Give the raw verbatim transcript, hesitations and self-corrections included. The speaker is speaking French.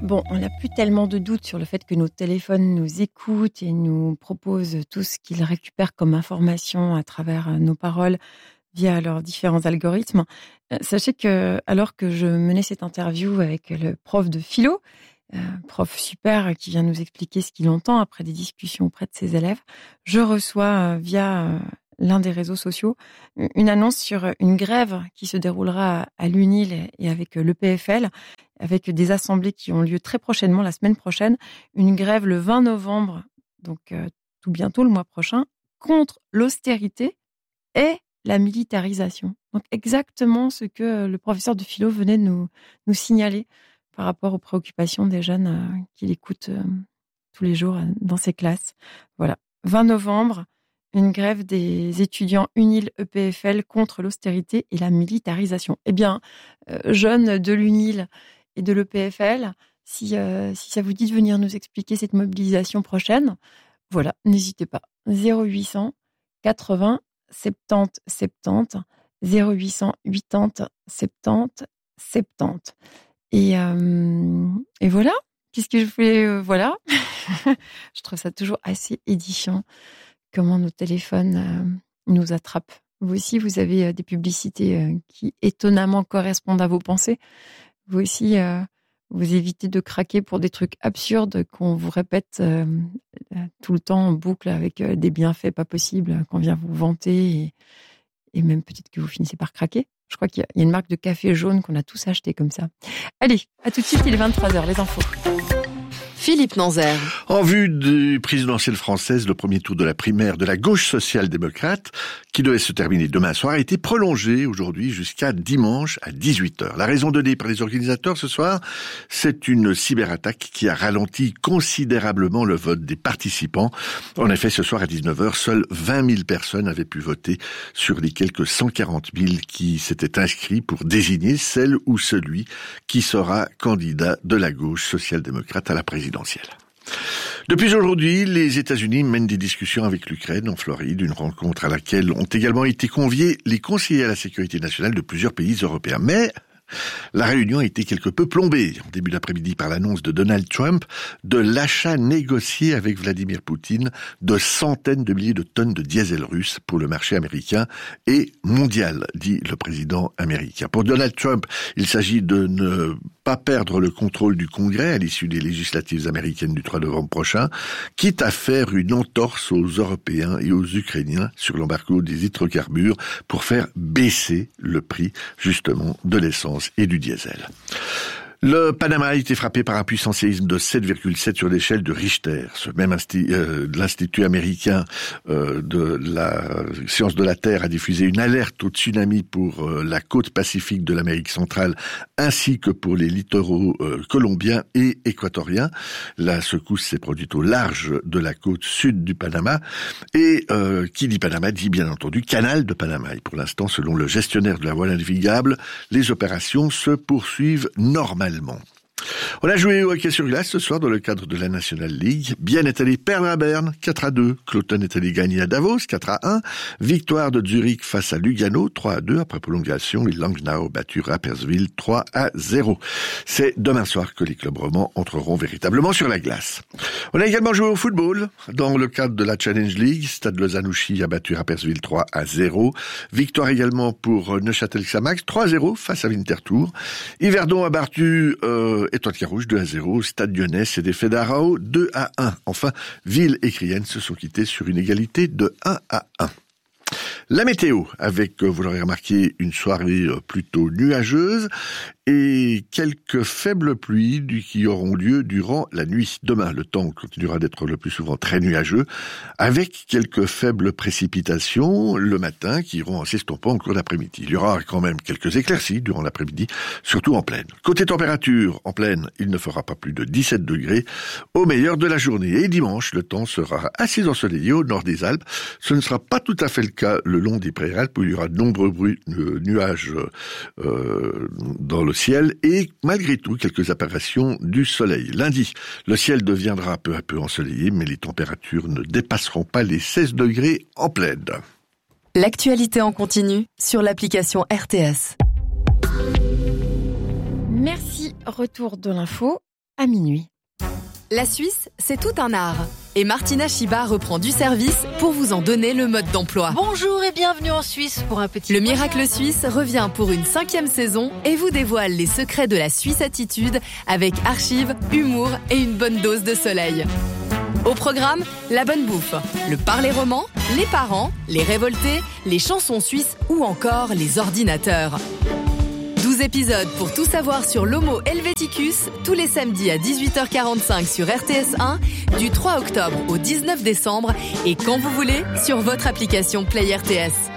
Bon, on n'a plus tellement de doutes sur le fait que nos téléphones nous écoutent et nous proposent tout ce qu'ils récupèrent comme information à travers nos paroles via leurs différents algorithmes. Euh, Sachez que, alors que je menais cette interview avec le prof de philo, euh, prof super qui vient nous expliquer ce qu'il entend après des discussions auprès de ses élèves, je reçois euh, via euh, l'un des réseaux sociaux une annonce sur une grève qui se déroulera à l'U N I L et avec l'E P F L, avec des assemblées qui ont lieu très prochainement, la semaine prochaine, une grève le vingt novembre, donc euh, tout bientôt le mois prochain, contre l'austérité et la militarisation. Donc exactement ce que le professeur de philo venait de nous, nous signaler par rapport aux préoccupations des jeunes euh, qu'il écoute euh, tous les jours euh, dans ses classes. Voilà, vingt novembre, une grève des étudiants U N I L E P F L contre l'austérité et la militarisation. Eh bien, euh, jeunes de l'U N I L et de l'E P F L, si, euh, si ça vous dit de venir nous expliquer cette mobilisation prochaine, voilà, n'hésitez pas. zéro huit cents quatre-vingts soixante-dix soixante-dix, zéro huit cents quatre-vingts soixante-dix soixante-dix. Et, euh, et voilà, qu'est-ce que je fais euh, Voilà, je trouve ça toujours assez édifiant comment nos téléphones euh, nous attrapent. Vous aussi, vous avez euh, des publicités euh, qui étonnamment correspondent à vos pensées. Vous aussi, euh, vous évitez de craquer pour des trucs absurdes qu'on vous répète euh, tout le temps en boucle avec euh, des bienfaits pas possibles qu'on vient vous vanter et, et même peut-être que vous finissez par craquer. Je crois qu'il y a une marque de café jaune qu'on a tous acheté comme ça. Allez, à tout de suite, il est vingt-trois heures, les infos. Philippe Nanzer. En vue du présidentielle française, le premier tour de la primaire de la gauche social-démocrate, qui devait se terminer demain soir, a été prolongé aujourd'hui jusqu'à dimanche à dix-huit heures. La raison donnée par les organisateurs ce soir, c'est une cyberattaque qui a ralenti considérablement le vote des participants. En effet, ce soir à dix-neuf heures, seules vingt mille personnes avaient pu voter sur les quelques cent quarante mille qui s'étaient inscrits pour désigner celle ou celui qui sera candidat de la gauche social-démocrate à la présidentielle. Depuis aujourd'hui, les États-Unis mènent des discussions avec l'Ukraine en Floride, une rencontre à laquelle ont également été conviés les conseillers à la sécurité nationale de plusieurs pays européens. Mais la réunion a été quelque peu plombée en début d'après-midi par l'annonce de Donald Trump de l'achat négocié avec Vladimir Poutine de centaines de milliers de tonnes de diesel russe pour le marché américain et mondial, dit le président américain. Pour Donald Trump, il s'agit de ne pas perdre le contrôle du Congrès à l'issue des législatives américaines du trois novembre prochain, quitte à faire une entorse aux Européens et aux Ukrainiens sur l'embargo des hydrocarbures pour faire baisser le prix, justement, de l'essence et du diesel. Le Panama a été frappé par un puissant séisme de sept virgule sept sur l'échelle de Richter. Ce même insti- euh, l'Institut américain euh, de la science de la Terre a diffusé une alerte au tsunami pour euh, la côte pacifique de l'Amérique centrale ainsi que pour les littoraux euh, colombiens et équatoriens. La secousse s'est produite au large de la côte sud du Panama et euh, qui dit Panama dit bien entendu canal de Panama. Et pour l'instant, selon le gestionnaire de la voie navigable, les opérations se poursuivent normalement. On a joué au hockey sur glace ce soir dans le cadre de la National League. Bienne est allé perdre à Berne, quatre à deux. Cloton est allé gagner à Davos, quatre à un. Victoire de Zurich face à Lugano, trois à deux après prolongation. Et Langnau battu Rapperswil, trois à zéro. C'est demain soir que les clubs romans entreront véritablement sur la glace. On a également joué au football dans le cadre de la Challenge League. Stade Lausanne-Ouchy a battu Rapperswil trois à zéro. Victoire également pour Neuchâtel-Xamax, trois à zéro face à Winterthur. Yverdon a battu euh, Étoile Carouge deux à zéro, Stade Lyonnais s'est défait d'Arao deux à un. Enfin, Ville et Crienne se sont quittés sur une égalité de un à un. La météo, avec, vous l'aurez remarqué, une soirée plutôt nuageuse et quelques faibles pluies qui auront lieu durant la nuit. Demain, le temps continuera d'être le plus souvent très nuageux, avec quelques faibles précipitations le matin qui iront en s'estompant en cours d'après-midi. Il y aura quand même quelques éclaircies durant l'après-midi, surtout en plaine. Côté température, en plaine, il ne fera pas plus de dix-sept degrés au meilleur de la journée. Et dimanche, le temps sera assez ensoleillé au nord des Alpes. Ce ne sera pas tout à fait le cas le long des Préalpes où il y aura de nombreux bruits, euh, nuages euh, dans le ciel et malgré tout quelques apparitions du soleil. Lundi, le ciel deviendra peu à peu ensoleillé, mais les températures ne dépasseront pas les seize degrés en plaine. L'actualité en continu sur l'application R T S. Merci, retour de l'info. à minuit. La Suisse, c'est tout un art. Et Martina Chiba reprend du service pour vous en donner le mode d'emploi. Bonjour et bienvenue en Suisse pour un petit... Le Miracle Suisse revient pour une cinquième saison et vous dévoile les secrets de la Suisse attitude avec archives, humour et une bonne dose de soleil. Au programme, la bonne bouffe, le parler roman, les parents, les révoltés, les chansons suisses ou encore les ordinateurs. douze épisodes pour tout savoir sur l'Homo Helveticus, tous les samedis à dix-huit heures quarante-cinq sur R T S un, du trois octobre au dix-neuf décembre et quand vous voulez sur votre application Play R T S.